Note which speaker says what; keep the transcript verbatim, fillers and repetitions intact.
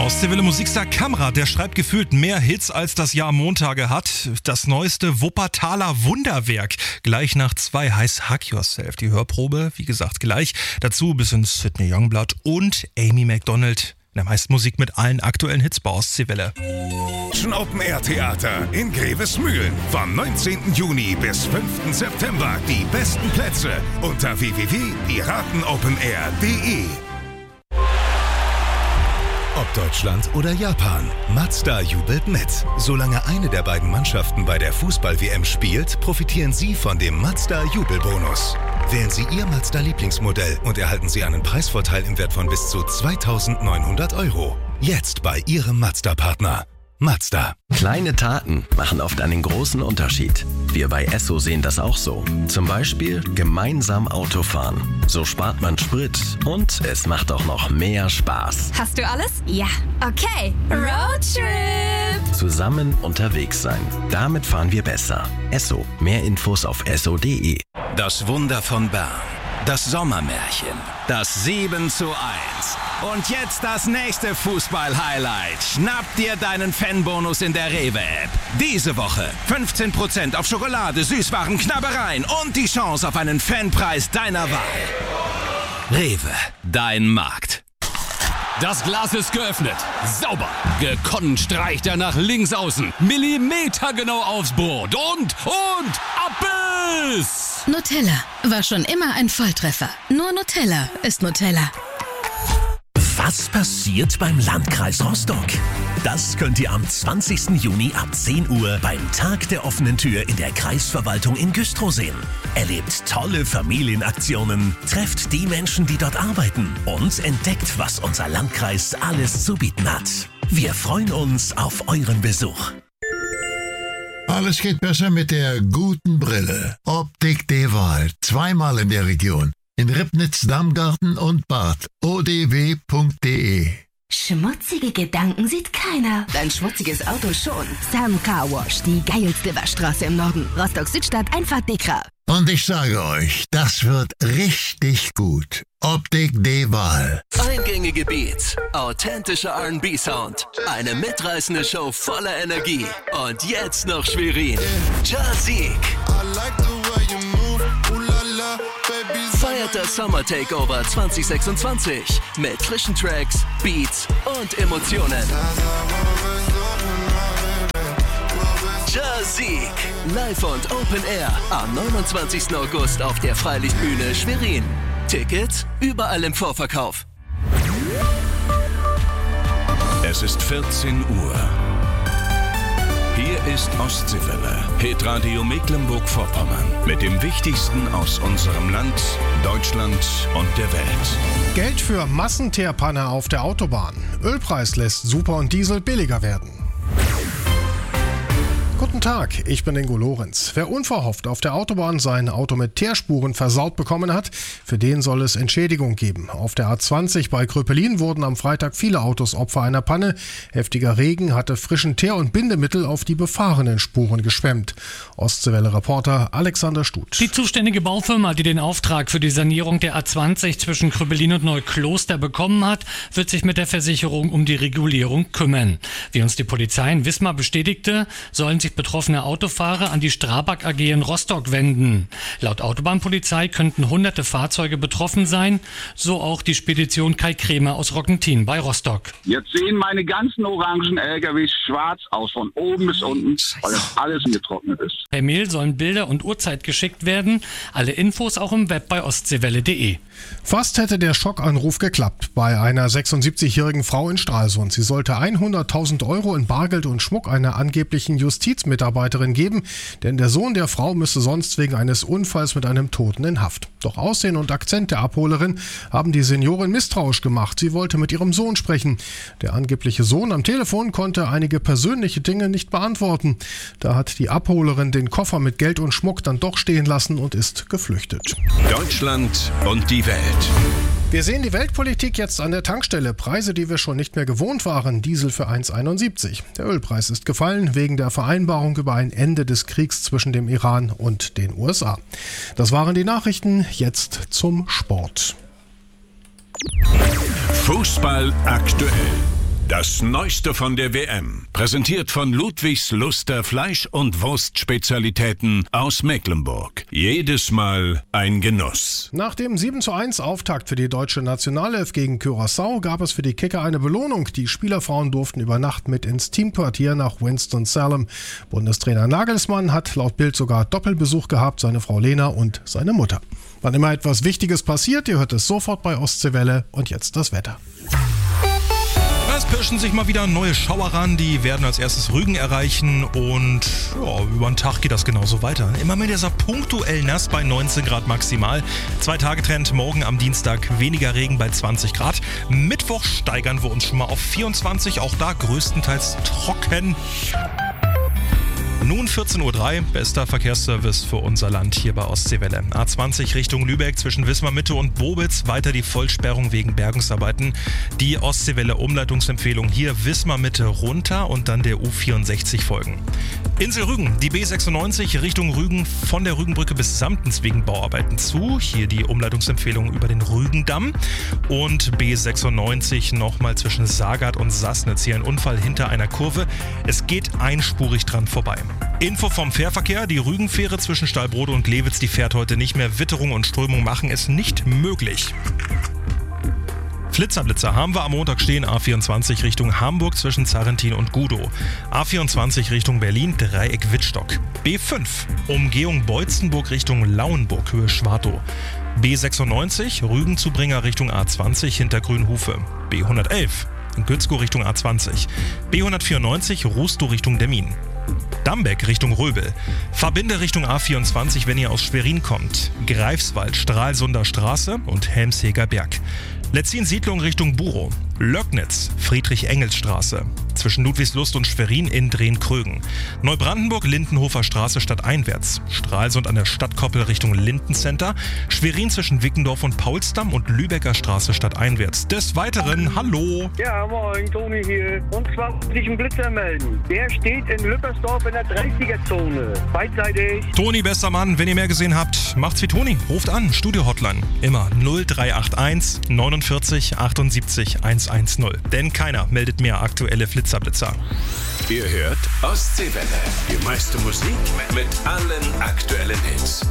Speaker 1: Ostseewelle Musikstar Kamrat, der schreibt gefühlt mehr Hits, als das Jahr Montage hat. Das neueste Wuppertaler Wunderwerk. Gleich nach zwei heißt Hug Yourself. Die Hörprobe, wie gesagt, gleich. Dazu ein bisschen Sidney Youngblood und Amy Macdonald. Der meist Musik mit allen aktuellen Hits bei Ostseewelle.
Speaker 2: Open-Air-Theater in Grevesmühlen. Vom neunzehnten Juni bis fünften September. Die besten Plätze unter w w w punkt piratenopenair punkt de. Ob Deutschland oder Japan, Mazda jubelt mit. Solange eine der beiden Mannschaften bei der Fußball-W M spielt, profitieren Sie von dem Mazda-Jubelbonus. Wählen Sie Ihr Mazda-Lieblingsmodell und erhalten Sie einen Preisvorteil im Wert von bis zu zweitausendneunhundert Euro. Jetzt bei Ihrem Mazda-Partner. Mazda.
Speaker 3: Kleine Taten machen oft einen großen Unterschied. Wir bei Esso sehen das auch so. Zum Beispiel gemeinsam Autofahren. So spart man Sprit und es macht auch noch mehr Spaß.
Speaker 4: Hast du alles? Ja. Okay. Roadtrip.
Speaker 3: Zusammen unterwegs sein. Damit fahren wir besser. Esso. Mehr Infos auf esso punkt de.
Speaker 2: Das Wunder von Bern. Das Sommermärchen. Das sieben zu eins. Und jetzt das nächste Fußball-Highlight. Schnapp dir deinen Fanbonus in der Rewe-App. Diese Woche fünfzehn Prozent auf Schokolade, Süßwaren, Knabbereien und die Chance auf einen Fanpreis deiner Wahl. Rewe, dein Markt.
Speaker 5: Das Glas ist geöffnet. Sauber. Gekonnt streicht er nach links außen. Millimetergenau aufs Brot. Und, und, Abbiss!
Speaker 6: Nutella war schon immer ein Volltreffer. Nur Nutella ist Nutella.
Speaker 7: Was passiert beim Landkreis Rostock? Das könnt ihr am zwanzigsten Juni ab zehn Uhr beim Tag der offenen Tür in der Kreisverwaltung in Güstrow sehen. Erlebt tolle Familienaktionen, trefft die Menschen, die dort arbeiten und entdeckt, was unser Landkreis alles zu bieten hat. Wir freuen uns auf euren Besuch.
Speaker 8: Alles geht besser mit der guten Brille. Optik de Wahl. Zweimal in der Region. In Ribnitz, Damgarten und Bad. o d w punkt de.
Speaker 9: Schmutzige Gedanken sieht keiner. Dein schmutziges Auto schon. Sam Car Wash, die geilste Waschstraße im Norden. Rostock-Südstadt, Einfahrt Dekra.
Speaker 8: Und ich sage euch, das wird richtig gut. Optik de Wahl.
Speaker 10: Eingängige Beats, authentischer R and B-Sound, eine mitreißende Show voller Energie. Und jetzt noch Schwerin. Jazik. Feiert das Summer Takeover zwanzig sechsundzwanzig mit frischen Tracks, Beats und Emotionen. Jazik, live und Open Air am neunundzwanzigsten August auf der Freilichtbühne Schwerin. Tickets überall im Vorverkauf.
Speaker 2: Es ist vierzehn Uhr. Hier ist Ostseewelle, Hitradio Mecklenburg-Vorpommern. Mit dem Wichtigsten aus unserem Land, Deutschland und der Welt.
Speaker 11: Geld für Massenteerpanne auf der Autobahn. Ölpreis lässt Super und Diesel billiger werden. Guten Tag, ich bin Ingo Lorenz. Wer unverhofft auf der Autobahn sein Auto mit Teerspuren versaut bekommen hat, für den soll es Entschädigung geben. Auf der A zwanzig bei Kröpelin wurden am Freitag viele Autos Opfer einer Panne. Heftiger Regen hatte frischen Teer und Bindemittel auf die befahrenen Spuren geschwemmt. Ostseewelle-Reporter Alexander Stutz.
Speaker 12: Die zuständige Baufirma, die den Auftrag für die Sanierung der A zwanzig zwischen Kröpelin und Neukloster bekommen hat, wird sich mit der Versicherung um die Regulierung kümmern. Wie uns die Polizei in Wismar bestätigte, sollen sich betroffene Autofahrer an die Strabag A G in Rostock wenden. Laut Autobahnpolizei könnten hunderte Fahrzeuge betroffen sein, so auch die Spedition Kai Krämer aus Rockentin bei Rostock.
Speaker 13: Jetzt sehen meine ganzen orangen L K Ws schwarz aus, von oben bis unten, weil das alles getrocknet ist.
Speaker 12: Per Mail sollen Bilder und Uhrzeit geschickt werden. Alle Infos auch im Web bei ostseewelle punkt de.
Speaker 11: Fast hätte der Schockanruf geklappt bei einer sechsundsiebzigjährigen Frau in Stralsund. Sie sollte hunderttausend Euro in Bargeld und Schmuck einer angeblichen Justizmitarbeiterin geben, denn der Sohn der Frau müsse sonst wegen eines Unfalls mit einem Toten in Haft. Doch Aussehen und Akzent der Abholerin haben die Seniorin misstrauisch gemacht. Sie wollte mit ihrem Sohn sprechen. Der angebliche Sohn am Telefon konnte einige persönliche Dinge nicht beantworten. Da hat die Abholerin den Koffer mit Geld und Schmuck dann doch stehen lassen und ist geflüchtet.
Speaker 2: Deutschland und die Welt.
Speaker 11: Wir sehen die Weltpolitik jetzt an der Tankstelle. Preise, die wir schon nicht mehr gewohnt waren. Diesel für eins Komma einundsiebzig. Der Ölpreis ist gefallen wegen der Vereinbarung über ein Ende des Kriegs zwischen dem Iran und den U S A. Das waren die Nachrichten. Jetzt zum Sport.
Speaker 2: Fußball aktuell.
Speaker 14: Das Neueste von der W M. Präsentiert von Ludwigs Luster Fleisch- und Wurstspezialitäten aus Mecklenburg. Jedes Mal ein Genuss.
Speaker 11: Nach dem sieben zu eins Auftakt für die deutsche Nationalelf gegen Curaçao gab es für die Kicker eine Belohnung. Die Spielerfrauen durften über Nacht mit ins Teamquartier nach Winston-Salem. Bundestrainer Nagelsmann hat laut Bild sogar Doppelbesuch gehabt, seine Frau Lena und seine Mutter. Wann immer etwas Wichtiges passiert, ihr hört es sofort bei Ostseewelle. Und jetzt das Wetter.
Speaker 1: Es pirschen sich mal wieder neue Schauer ran, die werden als erstes Rügen erreichen und ja, über den Tag geht das genauso weiter. Immer mit dieser punktuell nass bei neunzehn Grad maximal. Zwei Tage Trend, morgen am Dienstag weniger Regen bei zwanzig Grad. Mittwoch steigern wir uns schon mal auf vierundzwanzig, auch da größtenteils trocken. Nun vierzehn Uhr drei, bester Verkehrsservice für unser Land hier bei Ostseewelle. A zwanzig Richtung Lübeck zwischen Wismar Mitte und Bobitz, weiter die Vollsperrung wegen Bergungsarbeiten. Die Ostseewelle Umleitungsempfehlung hier Wismar Mitte runter und dann der U vierundsechzig folgen. Insel Rügen, die B sechsundneunzig Richtung Rügen von der Rügenbrücke bis Samtens wegen Bauarbeiten zu. Hier die Umleitungsempfehlung über den Rügendamm. Und B sechsundneunzig nochmal zwischen Sagard und Sassnitz. Hier ein Unfall hinter einer Kurve. Es geht einspurig dran vorbei. Info vom Fährverkehr, die Rügenfähre zwischen Stallbrode und Lewitz, die fährt heute nicht mehr. Witterung und Strömung machen es nicht möglich. Flitzerblitzer haben wir am Montag stehen, A vierundzwanzig Richtung Hamburg zwischen Zarrentin und Gudow. A vierundzwanzig Richtung Berlin, Dreieck Wittstock. B fünf, Umgehung Beutzenburg Richtung Lauenburg, Höhe Schwartow. B sechsundneunzig, Rügenzubringer Richtung A zwanzig hinter Grünhufe. B hundertelf, Gützkow Richtung A zwanzig. B hundertvierundneunzig, Rustow Richtung Demmin. Dambeck Richtung Röbel. Verbinde Richtung A vierundzwanzig, wenn ihr aus Schwerin kommt. Greifswald, Stralsunder Straße und Helmsheger Berg. Letzin-Siedlung Richtung Burow. Löcknitz, Friedrich-Engels-Straße. Zwischen Ludwigslust und Schwerin in Drehn-Krögen. Neubrandenburg, Lindenhofer Straße stadteinwärts. Stralsund an der Stadtkoppel Richtung Lindencenter. Schwerin zwischen Wickendorf und Paulsdamm und Lübecker Straße stadteinwärts. Des Weiteren, hallo.
Speaker 15: Ja, moin, Toni hier. Und zwar muss ich einen Blitzer melden. Der steht in Lüppersdorf in der dreißiger-Zone. Beidseitig.
Speaker 1: Toni, bester Mann, wenn ihr mehr gesehen habt, macht's wie Toni. Ruft an, Studio-Hotline. Immer null drei acht eins neunundvierzig achtundsiebzig hundertzehn. Denn keiner meldet mehr aktuelle Flitzerblitzer.
Speaker 14: Ihr hört Ostseewelle. Die meiste Musik mit allen aktuellen Hits.